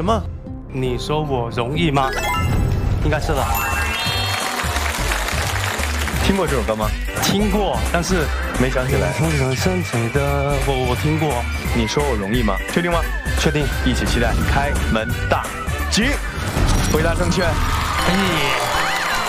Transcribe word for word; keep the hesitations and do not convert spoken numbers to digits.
什么？ 你说我容易吗？应该是的。 听过这首歌吗？ 听过，但是没想起来。 风筝深水的，我我听过。 你说我容易吗？确定吗？ 确定。 一起期待开门大吉。回答正确。 哎。